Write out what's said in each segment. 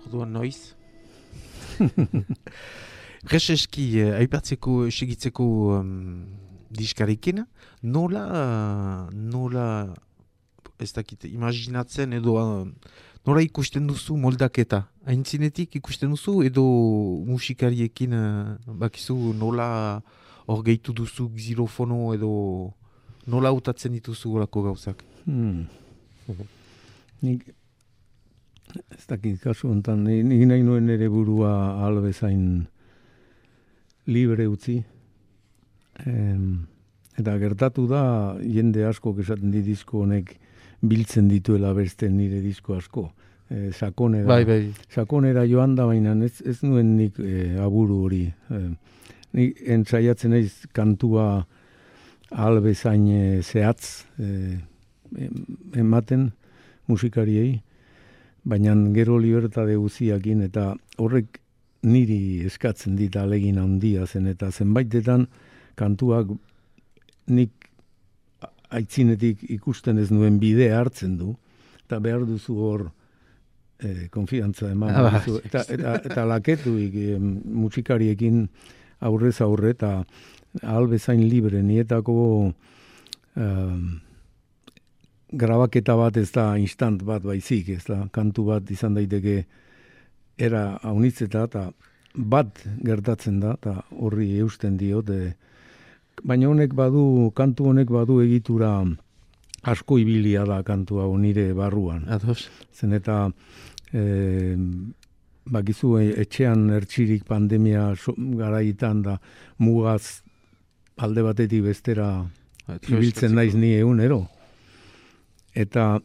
orduan noiz. Prezeski, aipatzeko, segitzeko diskarekin, nola, ez dakit, imaginatzen edo nola ikusten duzu moldaketa? Aintzinetik ikusten duzu edo musikariekin bakizu nola hor gehitu duzu xylofono edo nola hautatzen dituzu horako gauzak? Nik ez dakit kasu honetan, nik nahi nuen ere burua albezain libre utzi. Eta gertatu da, jende asko esaten di disko honek biltzen dituela beste nire disko asko. Sakonera, bai. Sakonera joan da, baina ez nuen nik aburu hori. Nik entzaiatzen naiz kantua albezain zehatz ematen musikariei, baina gero libertade guziakin eta horrek niri eskatzen dit alegin handia zen eta zenbaitetan kantuak nik aitzinetik ikusten ez nuen bidea hartzen du eta behar duzu hor konfiantza eman duzu eta laketuik musikariekin aurrez aurre eta albezain libre nietako grabaketa bat ez da instant bat baizik, ez da kantu bat izan daiteke era haunitzeta eta bat gertatzen da eta horri eusten diot. Baina kantu honek badu egitura asko ibilia da kantu hau nire barruan. Ados. Zen eta bakizu etxean ertxirik pandemia garaitan da mugaz alde batetik bestera ibiltzen naiz ni egunero. Eta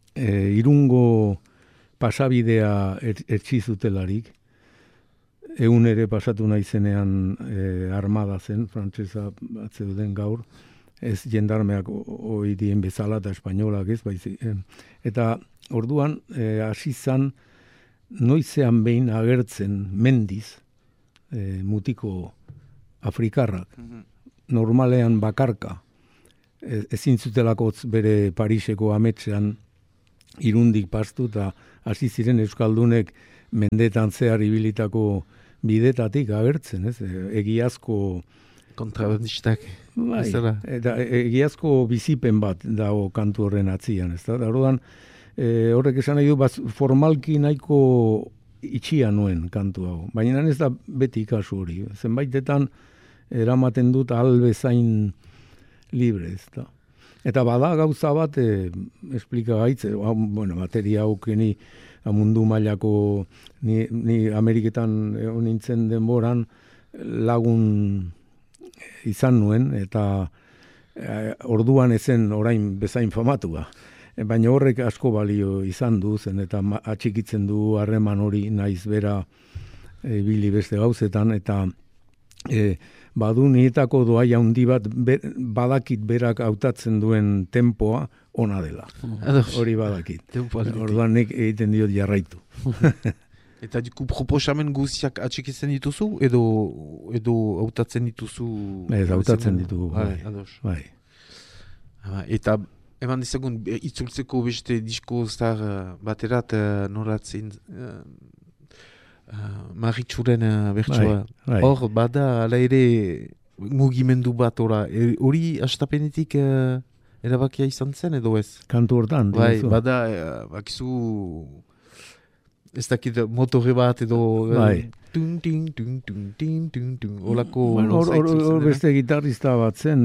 Irungo pasabidea etxizutelarik, egun ere pasatu naizenean armada zen, frantsesa atzeuden gaur, ez jendarmeak oidien bezala eta espainolak ez, eta orduan hasi zan noizean behin agertzen mendiz mutiko afrikarrak, normalean bakarka, ezin zutelakotz bere Pariseko ametsean Irundik pastu eta hasi ziren euskaldunek mendetan zehar ibilitako bidetatik agertzen, ez? Egiazko kontrabandistak. Bai, eta egiazko bizipen bat dago kantu horren atzian, ez da? Orduan horrek esan nahi du formalki nahiko itxia nuen kantu hau. Baina ez da beti kasu hori. Zenbaitetan eramaten dut albezain libre, ez da. Eta bada gauza bat esplikagaitze, bateria haukeni mundu mailako ni Ameriketan nintzen denboran lagun izan nuen eta orduan ezen orain bezain famatua. Baina horrek asko balio izan du zen eta atxikitzen du harreman hori naiz bera ibili beste gauzetan eta badu nietako doaia handi bat badakit berak hautatzen duen tempoa ona dela. Hori badakit. Orduan nik egiten diot jarraitu. Eta proposamen guziak atxikitzen dituzu edo hautatzen dituzu? Ez, hautatzen ditugu. Bai. Eta eman dizagun itzultzeko beste disko zar baterat noratzen Maritxuren bertsoa. Hor, bada, ala ere mugimendu bat hori astapenetik erabakia izan zen edo ez? Kantu hortan. Bai, bada, bakizu ez dakit motore bat edo olako hor beste gitarrista bat zen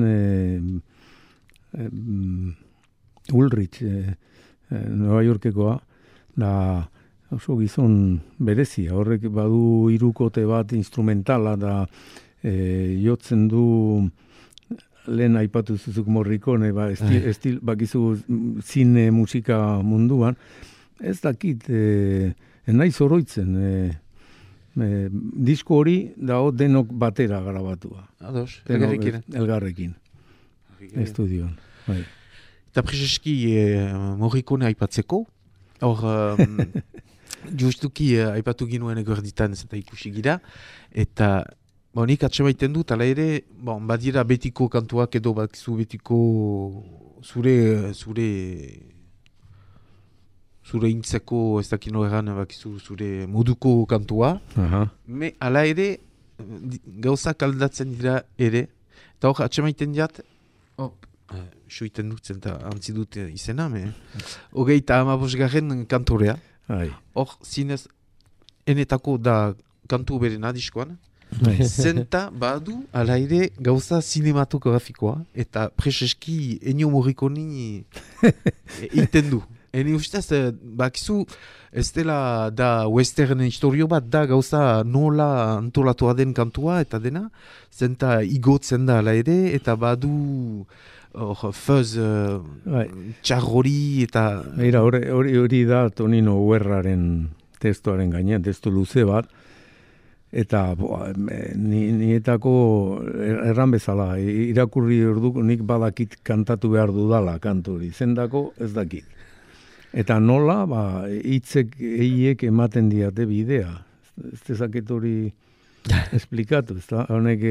Ulrich Nueva Yorkekoa da oso gizon berezia, horrek badu hirukote bat instrumentala da jotzen du lehen aipatu zuzuk Morricone, bakizu zine musika munduan, ez dakit, naiz oroitzen, disko hori dago denok batera grabatua. Ados, elgarrekin. Estudioan. Eta prezeski Morricone aipatzeko, hor justuki aipatu ginuen eguerditan eta ikusi gira, eta nik atxemaiten dut, ala ere, badira betiko kantuak edo bakizu betiko zure zure intzeko, ez dakit noegan, bakizu zure moduko kantua, me ala ere, gauzak aldatzen dira ere, eta hor, atxemaiten diat, suiten dutzen eta antzi dut izena, hogeita 15 kantorea, hor, zinez, enetako da kantu berena diskoan, zenta badu ala ere gauza cinematografikoa eta preseski Ennio Morricone iten du. Eni ustez, bakizu, ez dela da western historio bat da gauza nola antolatua den kantua eta dena, zenta igotzen da ala ere eta badu fuzz txarrori eta... Eira, hori da Tonino Guerraren testuaren gainean, testu luze bat, eta nietako erran bezala, irakurri orduko nik badakit kantatu behar dudala kanturi, zendako ez dakit. Eta nola, hitzek eiek ematen diate bidea. Ez dezaket hori esplikatu, ez da? Honek,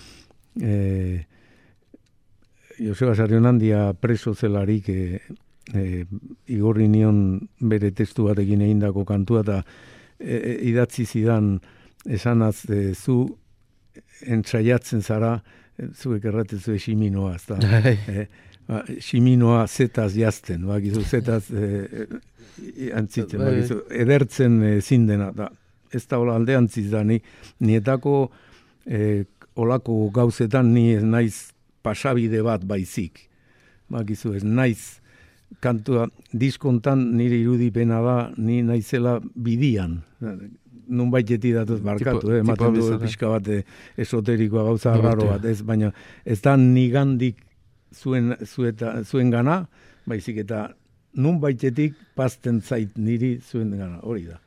Joseba Sarrionandia preso zelarik igorri nion bere testu batekin egindako kantua, eta idatzi zidan esanaz zu entzaiatzen zara, zuek erratezu esiminoa, ez da? Siminoa zetaz jazten, bakizu, zetaz antzitzen, bakizu, edertzen zindena, da. Ez da hola aldeantziz da, nietako olako gauzetan ni ez naiz pasabide bat baizik. Bakizu, ez naiz kantua diskontan nire irudipena da, ni naizela bidian. Nun baiteti datuz barkatu, ematen du pixka bat esoterikoa gauza raro bat, ez, baina ez da nigandik zuen gana, baizik eta nun baitetik pazten zait niri zuen gana, hori da.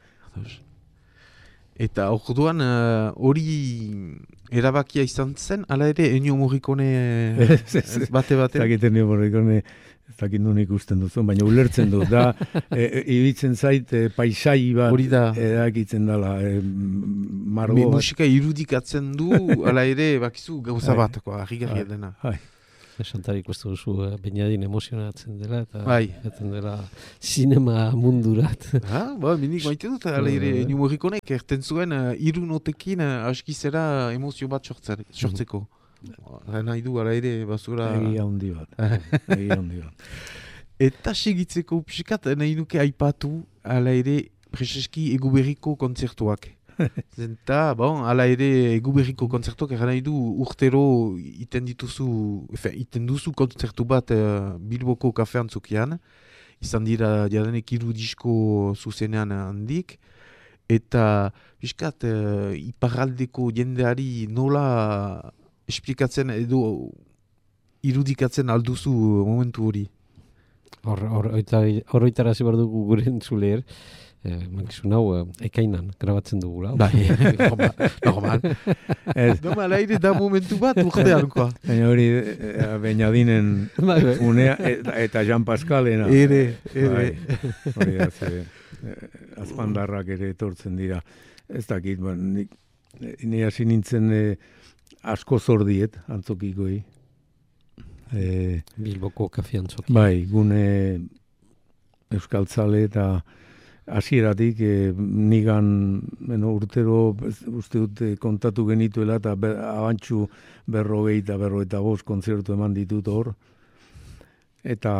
Eta orduan hori erabakia izan zen, ala ere Ennio Morricone bate? Zakit Ennio Morricone, zakit nun ikusten duzun, baina ulertzen du, da, ibitzen zait paisai bat erakitzen dela, margo bat. Musika irudikatzen du, ala ere bakizu gauza bat, harri-garria dena. Santarik uste duzu, Beñadin emozionatzen dela, eta etzen dela sinema mundurat. Minik maite dut, ala ere Ennio Morriconek erten zuen irunotekin askizera emozio bat sortzeko. Nahi du, ala ere, basura... Egia handi bat. Eta segitzeko pixkat, nahi nuke aipatu, ala ere, preseski Eguberriko kontzertuak. Zenta, ala ere Eguberriko kontzertuak nahi du urtero iten duzu kontzertu bat Bilboko kafean zukian. Izan dira jadanek 3 disko zuzenean handik. Eta pixkat, iparraldeko jendeari nola esplikatzen edo irudikatzen alduzu momentu hori. Horroitarazi behar dugu gure entzuleer, makizun hau ekainan grabatzen dugula. Normal. Normal, aire da momentu bat urtean. Baina hori Beñadinen unea eta Jean Pascalena. Ere. Hori da, azpandarrak ere etortzen dira. Ez dakit, ni hasi nintzen asko zordiet antzokikoi. Bilboko kafean zoki. Bai, gune euskaltzale eta hasieratik nigan urtero uste dut kontatu genituela eta abantxu 40 eta 45 kontzertu eman ditut hor. Eta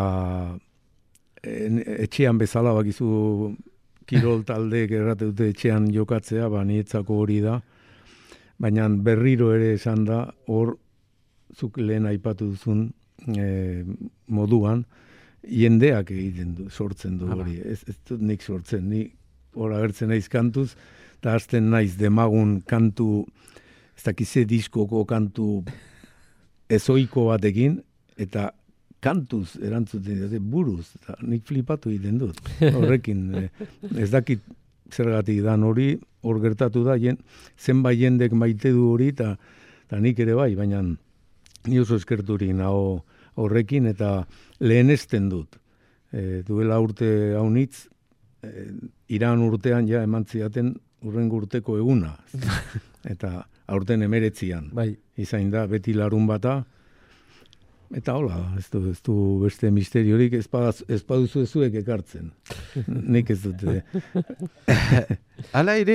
etxean bezala bakizu kirol taldeek errate dute etxean jokatzea, nietzako hori da. Baina berriro ere esan da, hor zuk lehen aipatu duzun moduan, jendeak egiten du, sortzen du hori. Ez dut nik sortzen, ni hor agertzen naiz kantuz, eta hasten naiz demagun kantu, ez dakize diskoko kantu ezoiko batekin, eta kantuz erantzuten dute buruz, eta nik flipatu egiten dut. Horrekin, ez dakit zergatik dan hori, hor gertatu da, zenbait jendek maite du hori, eta nik ere bai, baina ni oso eskerturik nago horrekin, eta lehenesten dut. Duela urte haunitz, Iran urtean ja eman zidaten urrengo urteko eguna. Eta aurten 19 bai. Izain da, beti larun bata, Eta hola, ez du beste misteriorik, ez baduzu ezuek ekartzen. Nik ez dute. Hala ere,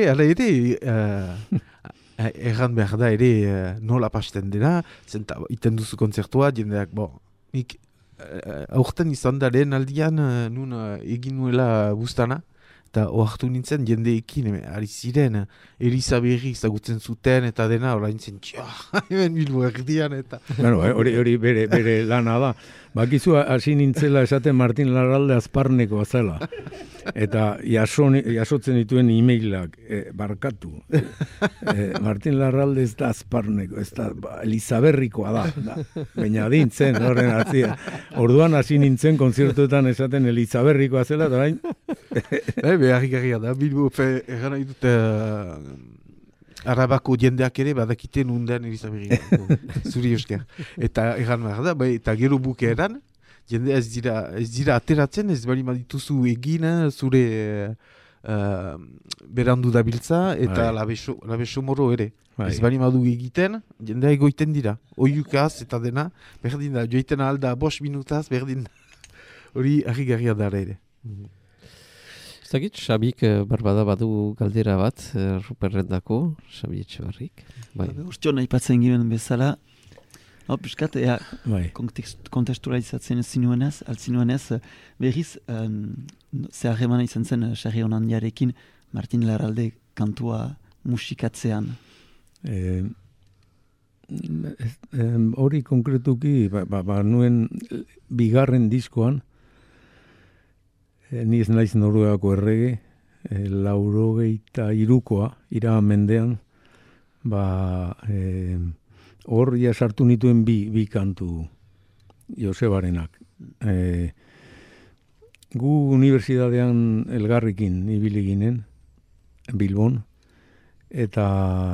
erran behar da ere nola pasten dena, zenta iten duzu kontzertua, jendeak, nik aurten izan da lehen aldian nun egin nuela bustana, eta oartu nintzen jendeekin, ari ziren, Elisa Berri zagutzen zuten, eta dena, orain zen, hemen Bilbo erdian, eta... Hori bere lana da. Bakizu hasi nintzela esaten Martin Larralde azparneko azela. Eta jasotzen dituen e-mailak, barkatu. Martin Larralde ez da azparneko, ez da Elizaberrikoa da. Baina dintzen, horren atzia. Orduan hasi nintzen konzertuetan esaten Elizaberrikoa zela, eta bain... Beharrik da, Bilbo egan nahi dute... Arabako jendeak ere badakiten undean Elizaberri. Zuri euskar. Eta egan behar da, eta gero bukeeran, jende ez dira ateratzen, ez bali madituzu egin zure berandu dabiltza, eta labeso moro ere. Ez bali madu egiten, jendea egoiten dira. Oiukaz eta dena, berdin da, joiten alda 5 minutaz, berdin da. Hori harrigarria dara ere. Zagit, Xabik barbada badu galdera bat, Ruperrendako, Xabi Etxebarrik. Urtsion aipatzen ginen bezala, piskat, kontekstualizatzen altzinuenez, berriz, zeharremana izan zen, Sarri Onandiarekin, Martin Larralde kantua musikatzean. Hori konkretuki, nuen bigarren diskoan, ni ez naiz Noruegako errege, 83koa, ira mendean, hor sartu nituen bi kantu Josebarenak. Gu unibertsitatean elgarrikin ibili ginen, Bilbon, eta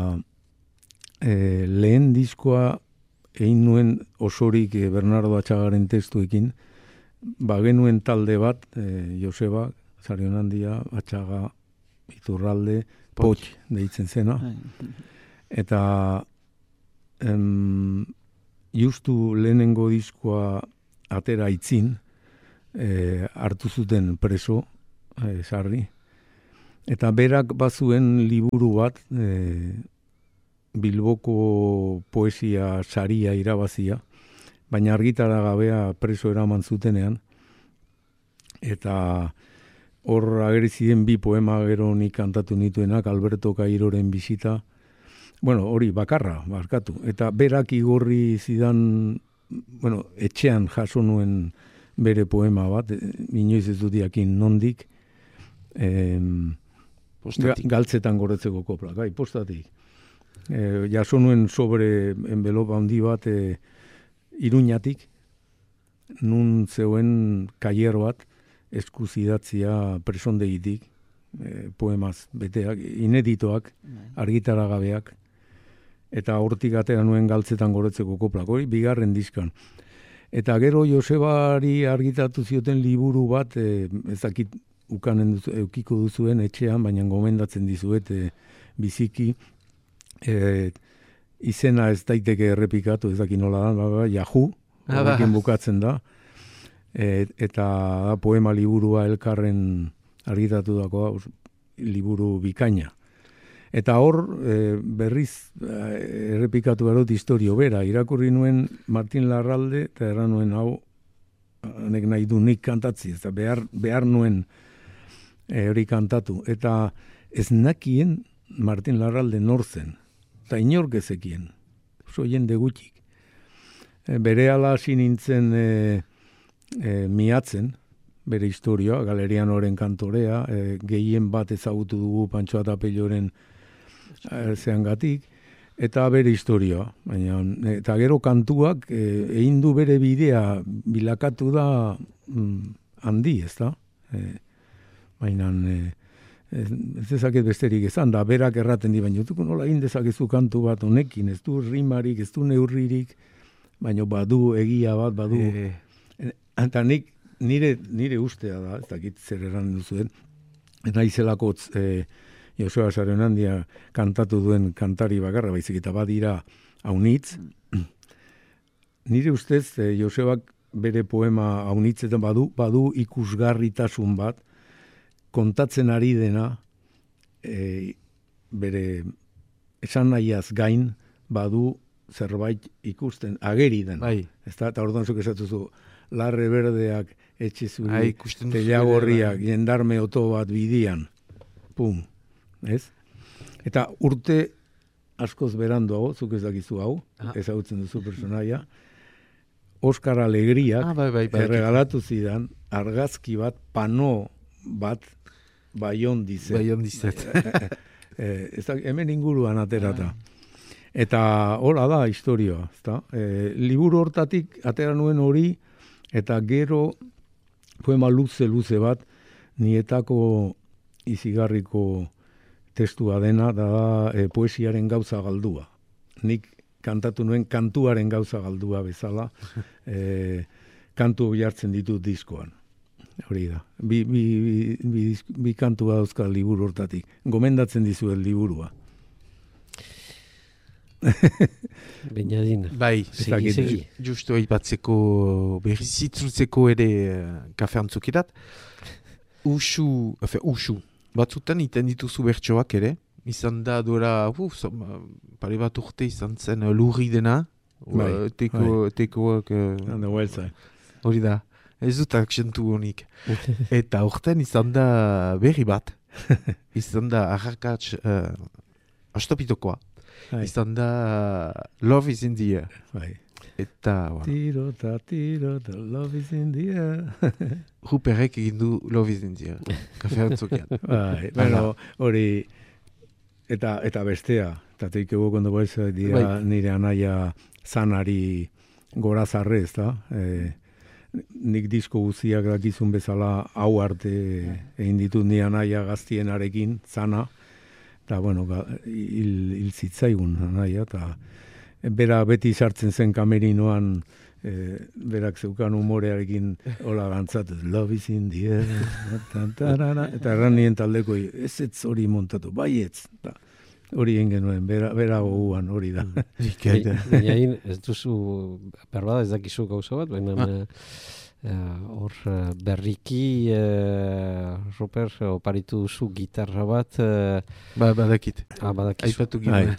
lehen diskoa egin nuen osorik Bernardo Atxagaren testuekin, genuen talde bat, Joseba, Sarionandia, Atxaga, Iturralde, Poch deitzen zena. Eta justu lehenengo diskoa atera itzin, hartu zuten preso, Sarri. Eta berak bazuen liburu bat, Bilboko poesia saria irabazia, baina argitara gabea preso eraman zutenean, eta hor ageri ziren 2 poema gero nik kantatu nituenak, Alberto Cairoren bisita, hori bakarra, barkatu, eta berak igorri zidan, etxean jaso nuen bere poema bat, inoiz ez dut jakin nondik, galtzetan goretzeko koplak, postatik. Jaso nuen sobre envelopa handi bat, Iruñatik, nun zeuen kaier bat, eskuzidatzia presondegitik, poemaz beteak, ineditoak, argitara gabeak, eta hortik atera nuen galtzetan goretzeko koplak, hori bigarren diskan. Eta gero Josebari argitatu zioten liburu bat, ezakit ukanen eukiko duzuen etxean, baina gomendatzen dizuet biziki, izena ez daiteke errepikatu, ez dakit nola da, Yahoo, horrekin bukatzen da, eta poema liburua elkarren argitatu dagoa, liburu bikaina. Eta hor, berriz errepikatu berot historio bera, irakurri nuen Martin Larralde, eta erran nuen hau, nek nahi du nik kantatzi, eta behar nuen hori kantatu. Eta ez nakien Martin Larralde nortzen, eta inork ezekien, oso jende gutxik. Bere ala hasi nintzen miatzen, bere historioa, Galerianoren kantorea, gehien bat ezagutu dugu Pantxo Atapelloren zeangatik, eta bere historioa. Eta gero kantuak egin du bere bidea bilakatu da handi, ez da? Baina ez dezaket besterik ezan, da berak erraten di, baina nola egin dezakezu kantu bat honekin, ez du rimarik, ez du neurririk, baina badu egia bat, badu... Eta nire ustea da, ez dakit zer erran duzuen, eta izelako Joseba Sarionandia kantatu duen kantari bakarra, baizik eta badira haunitz, nire ustez, Josebak bere poema haunitzetan badu ikusgarritasun bat, kontatzen ari dena, bere esan nahiaz gain, badu zerbait ikusten, ageri den. Bai. Eta orduan zuk esatuzu, larre berdeak, etxe zuri, telagorriak, jendarme oto bat bidian. Pum. Ez? Eta urte askoz beranduago, zuk ez dakizu hau, ezagutzen duzu personaia, Oskar Alegriak erregalatu zidan argazki bat, pano bat, Baion dizet. Hemen inguruan aterata. Eta hola da historia. Liburu hortatik atera nuen hori, eta gero poema luze bat, nietako izigarriko testua dena, da poesiaren gauza galdua. Nik kantatu nuen kantuaren gauza galdua bezala, kantu jartzen ditut diskoan. Hori da. Bi kantua dauzka liburu hortatik. Gomendatzen dizuet liburua. Beñadin. Bai, segi. Justo aipatzeko berrizitzultzeko ere kafe antzukirat. Usu, batzutan iten dituzu bertsoak ere. Izan da dora, pare bat urte izan zen lurri dena. Tekoak... Hori da. Ez dut aksentu honik. Eta urten izan da berri bat. Izan da arrakatz astopitokoa. Izan da Love is in the air. Eta... Tirota, Love is in the air. Ruperrek egin du Love is in the air. Kafe antzokian. Hori... Eta bestea. Eta teikego kondo baiz dira nire anaia zanari gorazarre, ez da? Nik disko guziak dakizun bezala hau arte egin ditut ni anaia gaztienarekin, zana, eta bueno, hil zitzaigun anaia, eta bera beti sartzen zen kamerinoan, berak zeukan humorearekin hola gantzatu, Love is in the air, eta erran nien taldeko, ez hori montatu, baietz, hori egin genuen, bera goguan hori da. Baina ez duzu, berbada ez dakizu gauza bat, baina hor berriki Ruper oparitu duzu gitarra bat. Badakit. Badakizu. Aipatu ginen.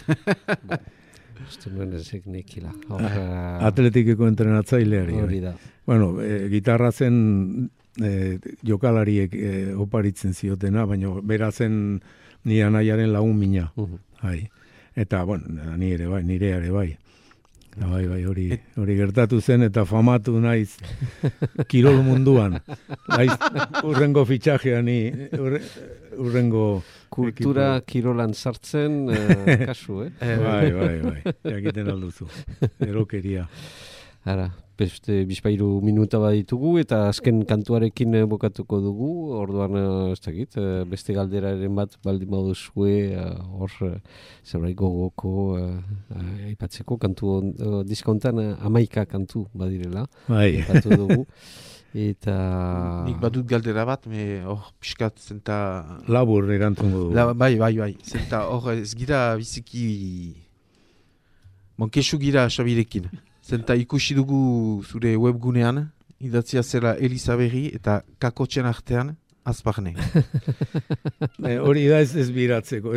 Uste nuen ezek nekila. Atletikeko entrenatzaileari. Hori da. Bueno, gitarra zen jokalariek oparitzen ziotena, baina bera zen ni anaiaren lagun mina. Eta, bueno, nire ere bai. Bai, hori gertatu zen eta famatu naiz kirol munduan. Urrengo fitxajea ni, urrengo... Kultura kirolan sartzen kasu, Bai, jakiten alduzu. Erokeria. Ara, beste bizpairu minuta baditugu eta azken kantuarekin bokatuko dugu, orduan ez dakit, beste galderaren bat baldin baduzue, hor zerbait gogoko aipatzeko kantu diskontan 11 kantu badirela, aipatu dugu. Eta... Nik badut galdera bat, hor piskat zenta... Labur erantzungo dugu. Bai. Zenta hor ez gira biziki... Monkesu gira Xabirekin. Zenta ikusi dugu zure webgunean, idatzia zela Elizaberri eta kakotxen artean azparne. Hori da ez biratzeko.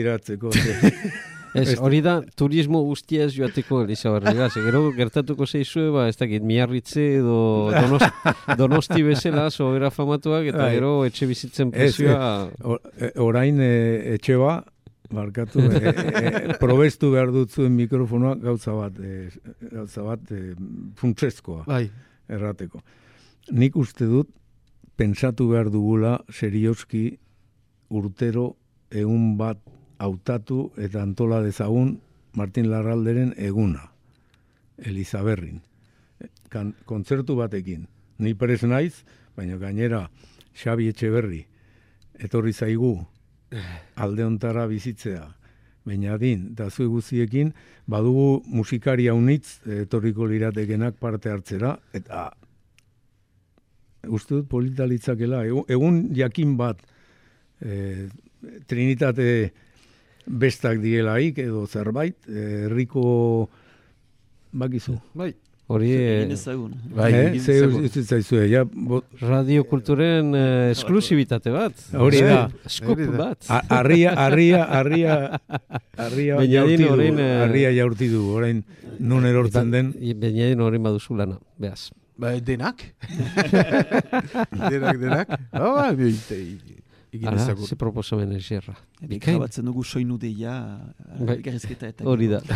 Hori da, turismo guztiaz joateko Elizaberri. Gero gertatuko zeizue, ez dakit, Miarritze edo Donosti bezala, sobera famatuak, eta gero etxe bizitzen prezioa... Orain etxe ba, markatu, probestu behar dut zuen mikrofonoa gauza bat funtsezkoa errateko. Nik uste dut, pentsatu behar dugula serioski urtero 100 bat hautatu eta antola dezagun Martin Larralderen eguna, Elizaberrin. Kontzertu batekin. Ni prez naiz, baina gainera Xabi Etxeberri etorri zaigu alde ontara bizitzea, Beñadin, eta zue guztiekin, badugu musikari haunitz etorriko liratekenak parte hartzera, eta uste dut polita litzakela, egun jakin bat Trinitate bestak dielaik edo zerbait, herriko bakizu. Bai. Hori Egin ezagun. Bai, egin Ze ezagun. zaizue, ja, radiokulturen esklusibitate bat. Hori da. Scoop Hori da. bat. Arria Beñadin jaurti du, orain, arria jaurti du, orain nun erortzen den. Beñadin horrein baduzu lana, behaz. Denak. denak. Egin Ara, ezagun. ze proposamen esierra. Bikain. Grabatzen dugu soinu deia, Bai. garrizketa eta... Hori da.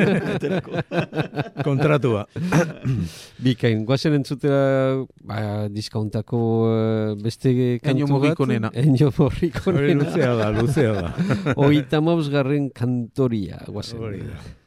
Kontratua. Bikain, guazen entzutera diskauntako beste kantu Ennio Morriconena. Ennio Hori Morriconena. luzea da. Hogeita garren kantoria, guazen. Hori da.